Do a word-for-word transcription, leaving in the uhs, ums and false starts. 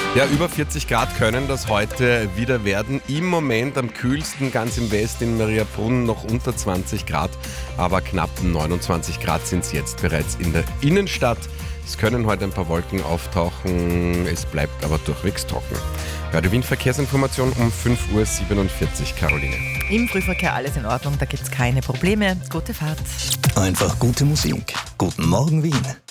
Ja, über vierzig Grad können das heute wieder werden. Im Moment am kühlsten ganz im Westen in Mariabrunn noch unter zwanzig Grad, aber knapp neunundzwanzig Grad sind es jetzt bereits in der Innenstadt. Es können heute ein paar Wolken auftauchen, es bleibt aber durchwegs trocken. Radio Wien Verkehrsinformation um fünf Uhr siebenundvierzig, Caroline. Im Frühverkehr alles in Ordnung, da gibt es keine Probleme. Gute Fahrt. Einfach gute Musik. Guten Morgen Wien.